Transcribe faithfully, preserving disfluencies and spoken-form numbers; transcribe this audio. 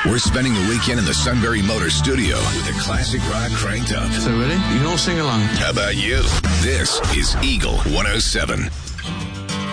We're spending the weekend in the Sunbury Motor Studio with the classic rock cranked up. So ready? You can all sing along. How about you? This is Eagle one oh seven.